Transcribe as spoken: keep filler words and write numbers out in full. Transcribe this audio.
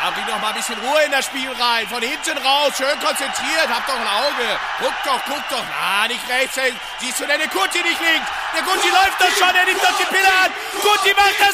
Ja, bring doch mal ein bisschen Ruhe in das Spiel rein. Von hinten raus, schön konzentriert. Hab doch ein Auge. Guck doch, guck doch. Na, nicht rechts. Siehst du denn den Guti nicht links? Der Guti läuft doch schon, er nimmt doch die Pille an. Guti macht das